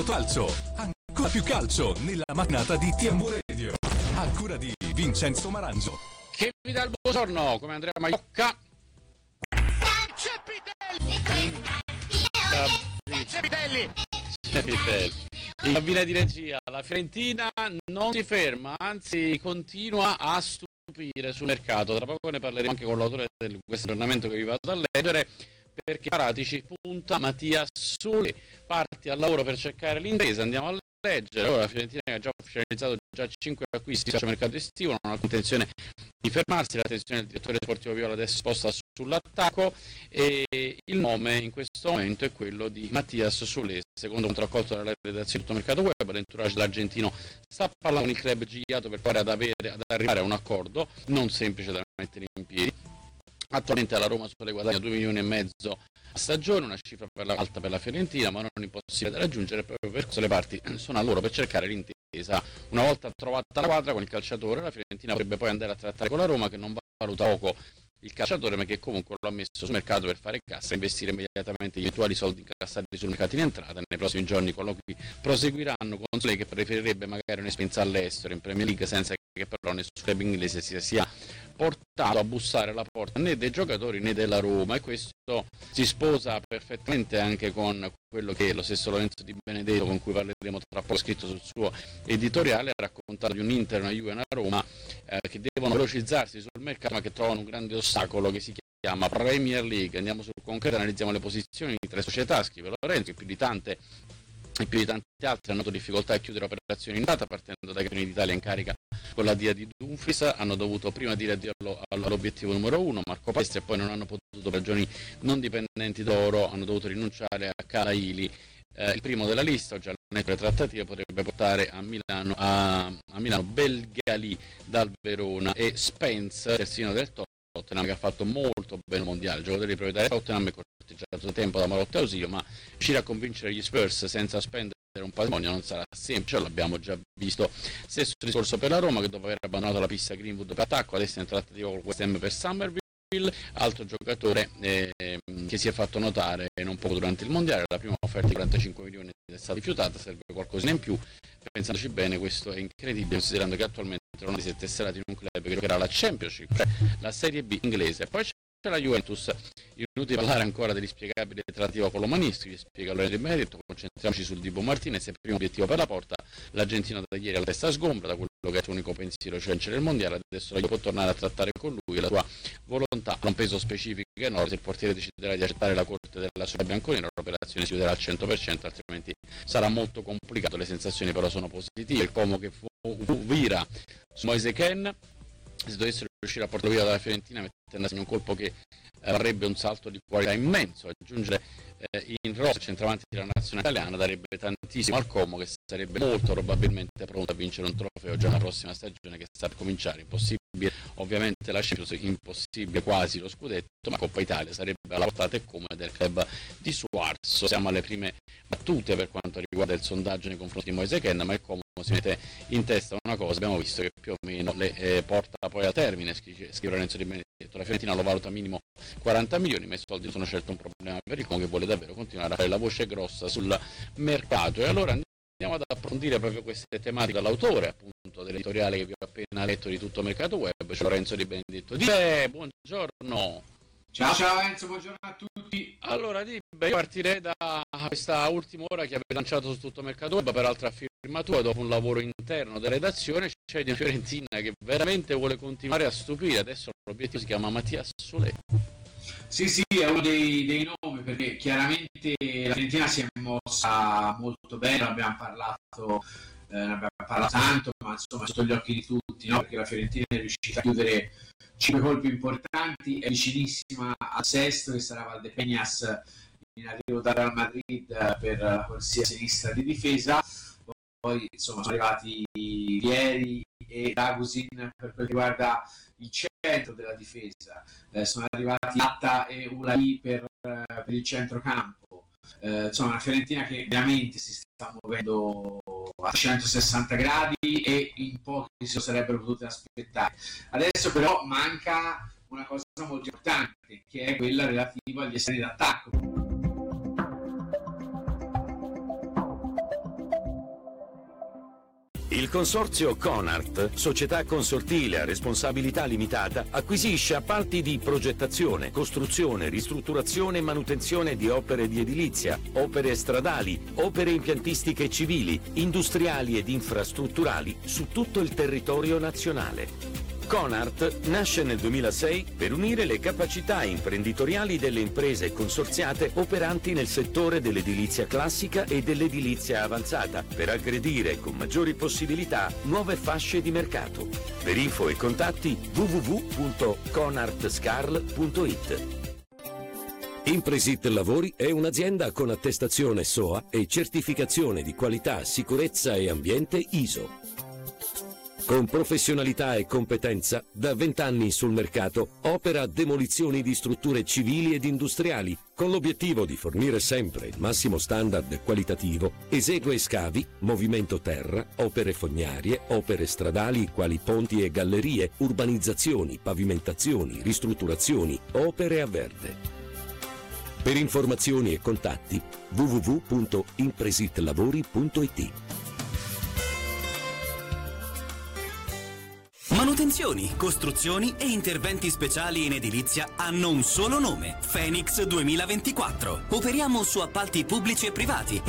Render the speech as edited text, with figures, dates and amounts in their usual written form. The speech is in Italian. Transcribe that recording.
Totocalcio, ancora più calcio nella mattinata di TMW Radio, a cura di Vincenzo Marangio. Che vi dà il buongiorno, come Andrea Maiocca. In cabina di regia, la Fiorentina non si ferma, anzi continua a stupire sul mercato. Tra poco ne parleremo anche con l'autore di questo aggiornamento che vi vado a leggere, perché Paratici punta Mattia Solé, parti al lavoro per cercare l'intesa. Andiamo a leggere. Ora la Fiorentina ha già ufficializzato 5 acquisti sul mercato estivo, non ha intenzione di fermarsi. L'attenzione del direttore sportivo Viola adesso sposta sull'attacco e il nome in questo momento è quello di Mattias Solé, secondo un raccolto dalla redazione del mercato web. L'entourage dell'argentino sta parlando con il club Gigliato per provare ad arrivare a un accordo non semplice da mettere in piedi. Attualmente alla Roma Solé guadagna 2,5 milioni a stagione, una cifra alta per la Fiorentina, ma non impossibile da raggiungere. Proprio per questo le parti sono a loro per cercare l'intesa. Una volta trovata la quadra con il calciatore, la Fiorentina potrebbe poi andare a trattare con la Roma, che non valuta poco il calciatore, ma che comunque lo ha messo sul mercato per fare cassa e investire immediatamente gli attuali soldi incassati sul mercato in entrata. Nei prossimi giorni i colloqui proseguiranno con Solé, che preferirebbe magari un'esperienza all'estero in Premier League, senza che però nessun club inglese sia portato a bussare alla porta né dei giocatori né della Roma, e questo si sposa perfettamente anche con quello che lo stesso Lorenzo Di Benedetto, con cui parleremo tra poco, scritto sul suo editoriale, ha raccontato di un Inter, una Juve e una Roma che devono velocizzarsi sul mercato, ma che trovano un grande ostacolo che si chiama Premier League. Andiamo sul concreto, analizziamo le posizioni di tre società, scrive Lorenzo. Più di tanti altri hanno avuto difficoltà a chiudere operazioni in data, partendo dai campioni d'Italia in carica con la DIA di Dumfries. Hanno dovuto prima dire addio all'obiettivo numero 1, Marco Palestra, e poi non hanno potuto, per ragioni non dipendenti loro, hanno dovuto rinunciare a Calaili. Il primo della lista, già netto le trattative, potrebbe portare a Milano Belgali dal Verona e Spence, terzino del Tottenham, che ha fatto molto bene il mondiale. Il giocatore di proprietà del Tottenham è corteggiato da tempo da Marotta e Ausilio, ma riuscire a convincere gli Spurs senza spendere un patrimonio non sarà semplice, l'abbiamo già visto. Stesso discorso per la Roma, che dopo aver abbandonato la pista Greenwood per attacco adesso è in trattativa con West Ham per Summerville, altro giocatore che si è fatto notare non poco durante il mondiale. La prima offerta di 45 milioni è stata rifiutata, serve qualcosina in più. Pensandoci bene, questo è incredibile, considerando che attualmente Ronaldo si è tesserato in un club che giocherà la Championship, cioè la Serie B inglese. Poi c'è la Juventus. Inutile parlare ancora dell'inspiegabile trattativa con l'Omanisti, vi spiega Lorenzo Di Benedetto. Concentriamoci sul Dibu Martinez, il primo obiettivo per la porta. L'argentino da ieri alla testa sgombra, da quello che è il suo unico pensiero, cioè vincere il mondiale. Adesso la Juve può tornare a trattare con lui, e la sua volontà ha un peso specifico enorme. Se il portiere deciderà di accettare la corte della società bianconera, l'operazione si chiuderà al 100%, altrimenti sarà molto complicato. Le sensazioni però sono positive. Il Como che vira su Moise Kean, se dovessero riuscire a portarlo via dalla Fiorentina, mettendo a segno un colpo che avrebbe un salto di qualità immenso. Aggiungere in rosa il centravanti della nazionale italiana darebbe tantissimo al Como, che sarebbe molto probabilmente pronto a vincere un trofeo già la prossima stagione, che sta per cominciare. Impossibile ovviamente la Champions, impossibile quasi lo scudetto, ma Coppa Italia sarebbe alla portata e come del club di Suarzo. Siamo alle prime battute per quanto riguarda il sondaggio nei confronti di Moise Kean, ma il Como si mette in testa una cosa, abbiamo visto che più o meno le porta poi a termine. Scrive Lorenzo Di Benedetto, la Fiorentina lo valuta minimo 40 milioni, ma i soldi sono certo un problema per il Como, che vuole davvero continuare a fare la voce grossa sul mercato. E allora andiamo ad approfondire proprio queste tematiche dall'autore appunto dell'editoriale che vi ho appena letto di Tutto Mercato Web, cioè Lorenzo Di Benedetto. Buongiorno. Ciao Enzo, buongiorno a tutti. Allora io partirei da questa ultima ora che avete lanciato su Tutto Mercato Web, peraltro a firma tua, dopo un lavoro interno della redazione. C'è di una Fiorentina che veramente vuole continuare a stupire. Adesso l'obiettivo si chiama Mattias Solé. Sì, è uno dei nomi, perché chiaramente la Fiorentina si è mossa molto bene, ne abbiamo parlato tanto, ma insomma sotto gli occhi di tutti, no? Perché la Fiorentina è riuscita a chiudere 5 colpi importanti, è vicinissima al sesto, che sarà Valdepeñas, in arrivo dal Real Madrid per la corsia sinistra di difesa. Poi insomma sono arrivati Vieri e Dagusin per quel che riguarda il centro della difesa, sono arrivati Atta e Ulai per il centrocampo. Insomma una Fiorentina che veramente si sta muovendo a 160 gradi e in pochi se lo sarebbero potute aspettare. Adesso però manca una cosa molto importante, che è quella relativa agli esterni d'attacco. Il consorzio Conart, società consortile a responsabilità limitata, acquisisce appalti di progettazione, costruzione, ristrutturazione e manutenzione di opere di edilizia, opere stradali, opere impiantistiche civili, industriali ed infrastrutturali su tutto il territorio nazionale. Conart nasce nel 2006 per unire le capacità imprenditoriali delle imprese consorziate operanti nel settore dell'edilizia classica e dell'edilizia avanzata, per aggredire con maggiori possibilità nuove fasce di mercato. Per info e contatti www.conartscarl.it. Impresit Lavori è un'azienda con attestazione SOA e certificazione di qualità, sicurezza e ambiente ISO. Con professionalità e competenza, da 20 anni sul mercato, opera demolizioni di strutture civili ed industriali, con l'obiettivo di fornire sempre il massimo standard qualitativo. Esegue scavi, movimento terra, opere fognarie, opere stradali quali ponti e gallerie, urbanizzazioni, pavimentazioni, ristrutturazioni, opere a verde. Per informazioni e contatti www.impresitlavori.it. Manutenzioni, costruzioni e interventi speciali in edilizia hanno un solo nome: Phoenix 2024. Operiamo su appalti pubblici e privati